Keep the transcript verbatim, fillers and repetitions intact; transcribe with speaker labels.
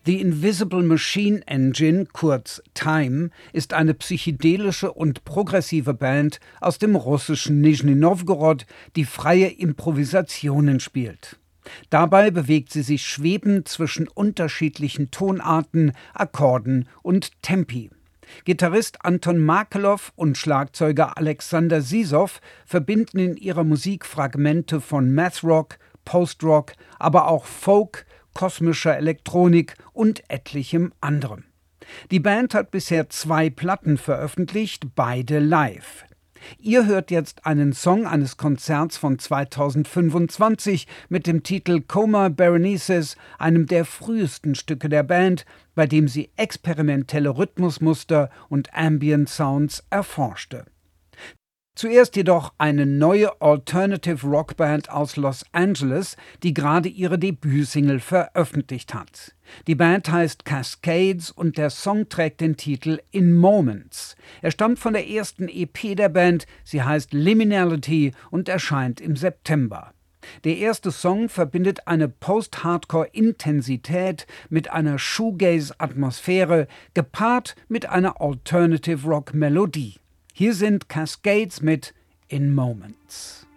Speaker 1: The Invisible Machine Engine, kurz Time, ist eine psychedelische und progressive Band aus dem russischen Nischni Nowgorod, die freie Improvisationen spielt. Dabei bewegt sie sich schwebend zwischen unterschiedlichen Tonarten, Akkorden und Tempi. Gitarrist Anton Makelow und Schlagzeuger Alexander Sisow verbinden in ihrer Musik Fragmente von Mathrock, Postrock, aber auch Folk, kosmischer Elektronik und etlichem anderem. Die Band hat bisher zwei Platten veröffentlicht, beide live. Ihr hört jetzt einen Song eines Konzerts von zweitausendfünfundzwanzig mit dem Titel Coma Berenices, einem der frühesten Stücke der Band, bei dem sie experimentelle Rhythmusmuster und Ambient Sounds erforschte. Zuerst jedoch eine neue Alternative Rockband aus Los Angeles, die gerade ihre Debütsingle veröffentlicht hat. Die Band heißt Cascades und der Song trägt den Titel In Moments. Er stammt von der ersten E P der Band, sie heißt Liminality und erscheint im September. Der erste Song verbindet eine Post-Hardcore-Intensität mit einer Shoegaze-Atmosphäre, gepaart mit einer Alternative-Rock-Melodie. Hier sind Cascades mit In Moments.